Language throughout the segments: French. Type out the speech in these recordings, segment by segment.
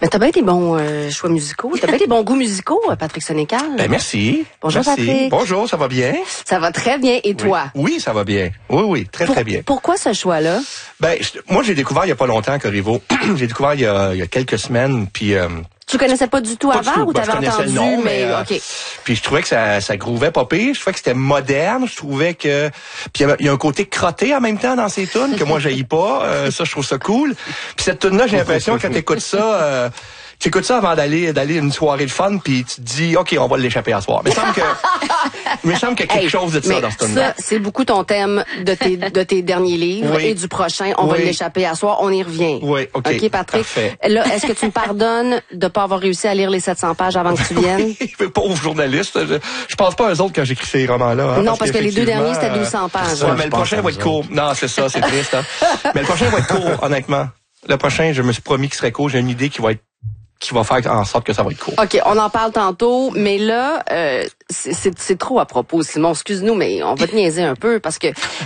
T'as bien des bons choix musicaux. T'as bien des bons goûts musicaux, Patrick Sénécal. Ben merci. Bonjour merci. Patrick. Bonjour, ça va bien? Ça va très bien. Et toi? Oui, ça va bien. Oui, très bien. Pourquoi ce choix-là? Ben, moi, j'ai découvert il y a pas longtemps Corriveau. J'ai découvert il y a quelques semaines, puis... Tu connaissais pas du tout avant ou t'avais entendu? Le nom, mais OK. Puis je trouvais que ça grouvait pas pire. Je trouvais que c'était moderne. Je trouvais que... Puis il y a un côté crotté en même temps dans ces tunes que moi, j'haïs pas. Ça, je trouve ça cool. Puis cette tune-là, j'ai l'impression que quand t'écoutes ça... Tu écoutes ça avant d'aller une soirée de fun, puis tu te dis, OK, on va l'échapper à soir. Mais il me semble qu'il y a quelque chose de ça dans ce tune-là. Ça, c'est beaucoup ton thème de tes derniers livres et du prochain. On va l'échapper à soir. On y revient. Oui, OK. OK, Patrick. Parfait. Là, est-ce que tu me pardonnes de pas avoir réussi à lire les 700 pages avant que tu viennes? Pauvre journaliste. Je pense pas à eux autres quand j'écris ces romans-là. Hein, non, parce que les deux derniers, c'était 1200 pages. Ouais, mais le prochain va être court. Non, c'est ça, c'est triste. Hein. Mais le prochain va être court, honnêtement. Le prochain, je me suis promis qu'il serait court. J'ai une idée qui va faire en sorte que ça va être court. OK, on en parle tantôt, mais là, c'est trop à propos, Simon. Excuse-nous, mais on va te niaiser un peu parce que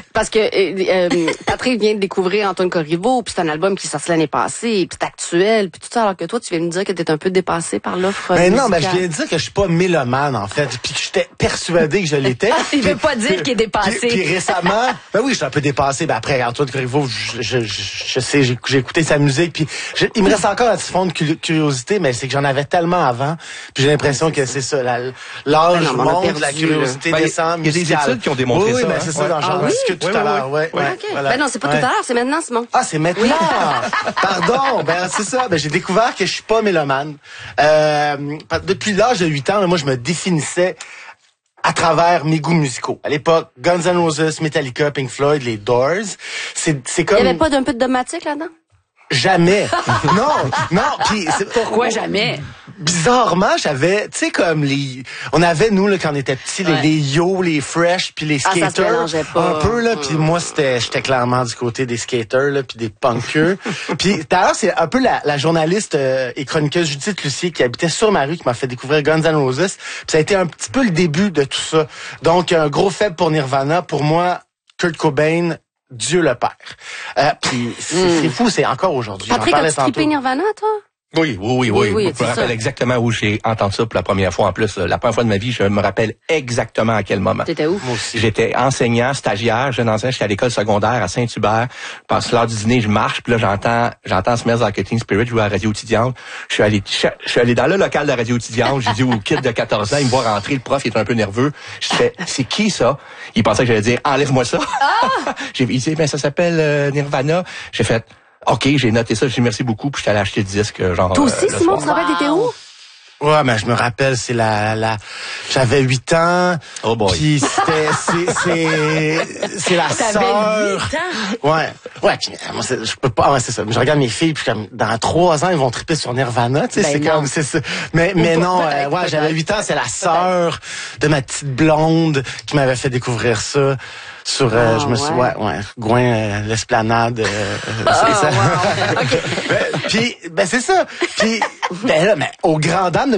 Patrick vient de découvrir Antoine Corriveau, puis c'est un album qui est sorti l'année passée, puis c'est actuel, puis tout ça, alors que toi, tu viens de me dire que t'es un peu dépassé par l'offre musicale. Non, je viens de dire que je suis pas mélomane, en fait, puis que j'étais persuadé que je l'étais. Il veut pas dire qu'il est dépassé. Puis récemment, oui, je suis un peu dépassé. Après Antoine Corriveau, je sais, j'ai écouté sa musique, puis il me reste encore un petit fond de curiosité, mais c'est que j'en avais tellement avant, puis j'ai l'impression que c'est ça, l'âge monte, la curiosité descend. Il y a des études qui ont démontré ça. Oui, mais c'est ça, j'en discute tout à l'heure. OK. Voilà. Ben non, c'est pas tout à l'heure, c'est maintenant, Simon. Ah, c'est maintenant. Pardon. C'est ça. J'ai découvert que je suis pas mélomane. Depuis l'âge de 8 ans, là, moi, je me définissais à travers mes goûts musicaux. À l'époque, Guns N' Roses, Metallica, Pink Floyd, les Doors. C'est comme... Il y avait pas d'un peu de dogmatique là-dedans? Jamais. Non. Puis pourquoi jamais? Bizarrement, j'avais, tu sais, comme on avait, nous, là, quand on était petits, les Yo, les Fresh, puis les skaters. Ça se mélangeait pas. Un peu, là, puis moi, j'étais clairement du côté des skaters, là, puis des punkers. Puis, d'ailleurs, c'est un peu la journaliste et chroniqueuse Judith Lucier qui habitait sur ma rue qui m'a fait découvrir Guns N' Roses. Puis ça a été un petit peu le début de tout ça. Donc, un gros faible pour Nirvana. Pour moi, Kurt Cobain, Dieu le Père. Puis c'est fou, c'est encore aujourd'hui. Patrick, as-tu trippé Nirvana, toi? Oui. Je me rappelle exactement où j'ai entendu ça pour la première fois. En plus, la première fois de ma vie, je me rappelle exactement à quel moment. T'étais où? Moi aussi. J'étais enseignant, stagiaire, jeune enseignant. J'étais à l'école secondaire à Saint-Hubert. Passe l'heure du dîner, je marche, puis là, j'entends Smells Like Teen Spirit jouer à la radio étudiante. Je suis allé dans le local de la radio étudiante. J'ai dit au kid de 14 ans, il me voit rentrer, le prof, il est un peu nerveux. Je fais, c'est qui ça? Il pensait que j'allais dire, enlève-moi ça. Il dit, ça s'appelle Nirvana. J'ai fait, OK, j'ai noté ça, j'ai dit merci beaucoup, puis je suis allé acheter le disque, genre. Toi aussi, Simon, tu te rappelles, t'étais où? Ouais, mais je me rappelle, c'est j'avais 8 ans. Oh boy. Puis c'est la sœur. 8 ans? Ouais, puis moi, je peux pas, c'est ça. Je regarde mes filles, puis comme, dans 3 ans, ils vont tripper sur Nirvana, tu sais, c'est comme, c'est ça. Mais non, j'avais 8 ans, c'est la sœur de ma petite blonde qui m'avait fait découvrir ça. Sur, je me suis, Gouin, l'esplanade, c'est ça. Wow. OK. Puis, c'est ça. Puis, là, mais au grand dam de